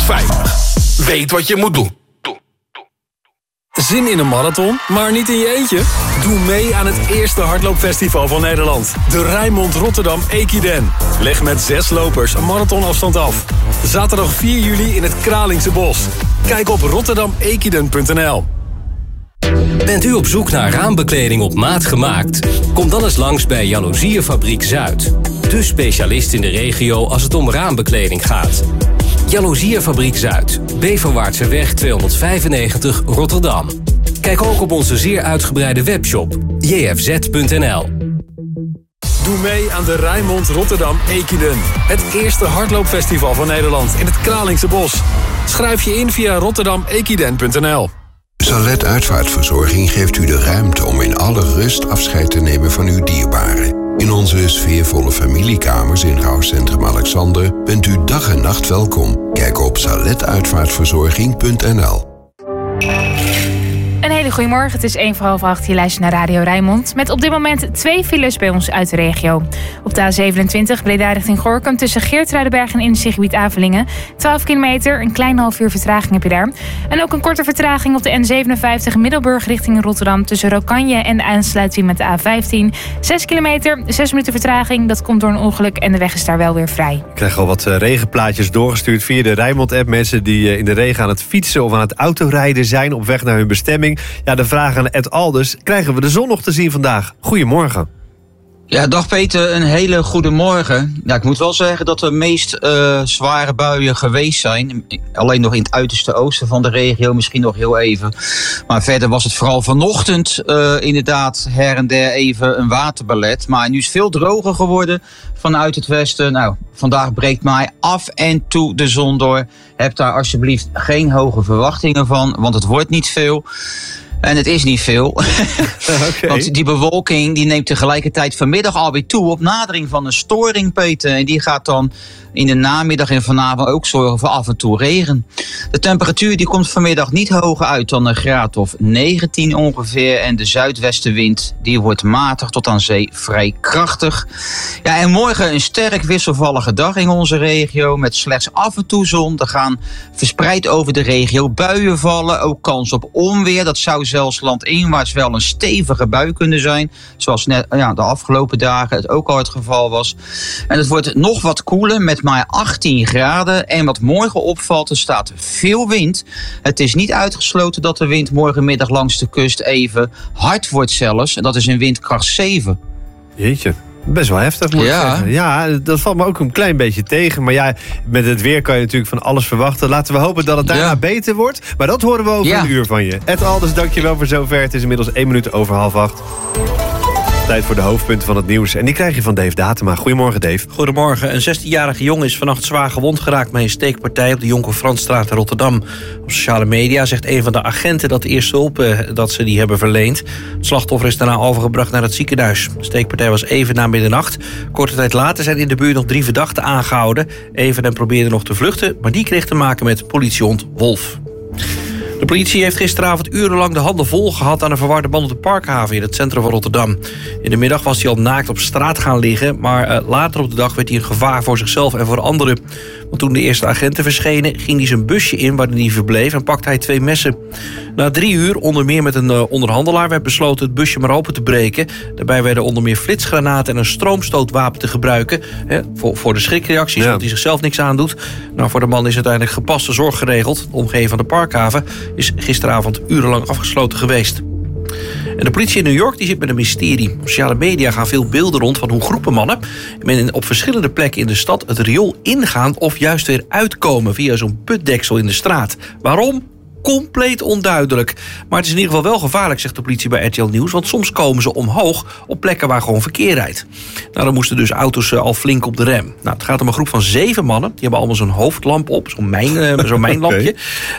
veilig. Weet wat je moet doen. Zin in een marathon, maar niet in je eentje? Doe mee aan het eerste hardloopfestival van Nederland. De Rijnmond Rotterdam Equiden. Leg met 6 lopers een marathonafstand af. Zaterdag 4 juli in het Kralingse Bos. Kijk op rotterdamequiden.nl. Bent u op zoek naar raambekleding op maat gemaakt? Kom dan eens langs bij Jaloeziefabriek Zuid. De specialist in de regio als het om raambekleding gaat. Jaloeziefabriek Zuid, Beverwaartseweg 295 Rotterdam. Kijk ook op onze zeer uitgebreide webshop jfz.nl. Doe mee aan de Rijnmond Rotterdam Equiden. Het eerste hardloopfestival van Nederland in het Kralingse Bos. Schrijf je in via rotterdamequiden.nl. Salet Uitvaartverzorging geeft u de ruimte om in alle rust afscheid te nemen van uw dierbaren. In onze sfeervolle familiekamers in rouwcentrum Alexander bent u dag en nacht welkom. Kijk op saletuitvaartverzorging.nl. Een hele goede morgen, het is 7:30. Je luistert naar Radio Rijnmond. Met op dit moment 2 files bij ons uit de regio. Op de A27 Breda richting Gorinchem tussen Geertruidenberg en industriegebied Avelingen. 12 kilometer, een klein half uur vertraging heb je daar. En ook een korte vertraging op de N57 Middelburg richting Rotterdam tussen Rokanje en de aansluiting met de A15. 6 kilometer, 6 minuten vertraging. Dat komt door een ongeluk en de weg is daar wel weer vrij. Ik krijg al wat regenplaatjes doorgestuurd via de Rijnmond-app. Mensen die in de regen aan het fietsen of aan het autorijden zijn op weg naar hun bestemming. Ja, de vraag aan Ed Alders, krijgen we de zon nog te zien vandaag? Goedemorgen. Ja, dag Peter, een hele goede morgen. Ja, ik moet wel zeggen dat de meest zware buien geweest zijn. Alleen nog in het uiterste oosten van de regio, misschien nog heel even. Maar verder was het vooral vanochtend inderdaad her en der even een waterballet. Maar nu is het veel droger geworden vanuit het westen. Nou, vandaag breekt mij af en toe de zon door. Heb daar alsjeblieft geen hoge verwachtingen van, want het wordt niet veel. En het is niet veel. Okay. Want die bewolking die neemt tegelijkertijd vanmiddag alweer toe op nadering van een storing, Peter. En die gaat dan in de namiddag en vanavond ook zorgen voor af en toe regen. De temperatuur die komt vanmiddag niet hoger uit dan een graad of 19 ongeveer. En de zuidwestenwind die wordt matig tot aan zee vrij krachtig. Ja, en morgen een sterk wisselvallige dag in onze regio met slechts af en toe zon. Er gaan verspreid over de regio buien vallen. Ook kans op onweer. Dat zou zelfs landinwaarts wel een stevige bui kunnen zijn. Zoals net de afgelopen dagen het ook al het geval was. En het wordt nog wat koeler met maar 18 graden. En wat morgen opvalt, er staat veel wind. Het is niet uitgesloten dat de wind morgenmiddag langs de kust even hard wordt zelfs. En dat is een windkracht 7. Jeetje. Best wel heftig, moet ik zeggen. Ja, dat valt me ook een klein beetje tegen. Maar ja, met het weer kan je natuurlijk van alles verwachten. Laten we hopen dat het daarna beter wordt. Maar dat horen we over een uur van je. Ed Alders, dankjewel voor zover. Het is inmiddels 1 minuut over 7:30. Tijd voor de hoofdpunten van het nieuws. En die krijg je van Dave Datema. Goedemorgen, Dave. Goedemorgen. Een 16-jarige jongen is vannacht zwaar gewond geraakt bij een steekpartij op de Jonker Fransstraat in Rotterdam. Op sociale media zegt een van de agenten dat de eerste hulp dat ze die hebben verleend. Het slachtoffer is daarna overgebracht naar het ziekenhuis. De steekpartij was even na middernacht. Korte tijd later zijn in de buurt nog 3 verdachten aangehouden. Een van hen probeerde nog te vluchten, maar die kreeg te maken met politiehond Wolf. De politie heeft gisteravond urenlang de handen vol gehad aan een verwarde man op de Parkhaven in het centrum van Rotterdam. In de middag was hij al naakt op straat gaan liggen, maar later op de dag werd hij een gevaar voor zichzelf en voor anderen. Want toen de eerste agenten verschenen, ging hij zijn busje in waarin hij verbleef en pakte hij 2 messen. Na 3 uur, onder meer met een onderhandelaar, werd besloten het busje maar open te breken. Daarbij werden onder meer flitsgranaten en een stroomstootwapen te gebruiken. Voor de schrikreacties, want hij zichzelf niks aandoet. Nou, voor de man is uiteindelijk gepaste zorg geregeld. De omgeving van de Parkhaven is gisteravond urenlang afgesloten geweest. En de politie in New York die zit met een mysterie. Op sociale media gaan veel beelden rond van hoe groepen mannen op verschillende plekken in de stad het riool ingaan of juist weer uitkomen via zo'n putdeksel in de straat. Waarom? Compleet onduidelijk. Maar het is in ieder geval wel gevaarlijk, zegt de politie bij RTL Nieuws, want soms komen ze omhoog op plekken waar gewoon verkeer rijdt. Nou, dan moesten dus auto's al flink op de rem. Nou, het gaat om een groep van 7 mannen. Die hebben allemaal zo'n hoofdlamp op, zo'n mijnlampje.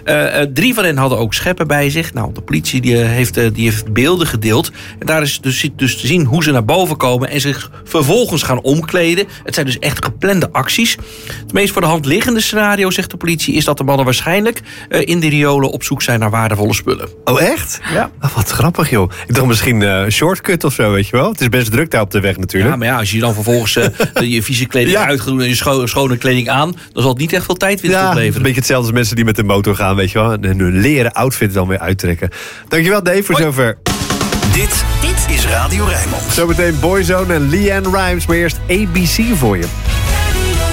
3 van hen hadden ook scheppen bij zich. Nou, de politie die heeft beelden gedeeld. En daar is dus te zien hoe ze naar boven komen en zich vervolgens gaan omkleden. Het zijn dus echt geplande acties. Het meest voor de hand liggende scenario, zegt de politie, is dat de mannen waarschijnlijk in de riolen op zoek zijn naar waardevolle spullen. Oh, echt? Ja. Oh, wat grappig, joh. Ik dacht misschien een shortcut of zo, weet je wel. Het is best druk daar op de weg natuurlijk. Ja, maar ja, als je dan vervolgens je vieze kleding uit gaat doen en je schone kleding aan, dan zal het niet echt veel tijdwinst opleveren. Een beetje hetzelfde als mensen die met de motor gaan, weet je wel. En hun leren outfit dan weer uittrekken. Dankjewel, Dave, voor zover. Dit is Radio Rijnmond. Zometeen Boyzone en Leanne Rimes, maar eerst ABC voor je.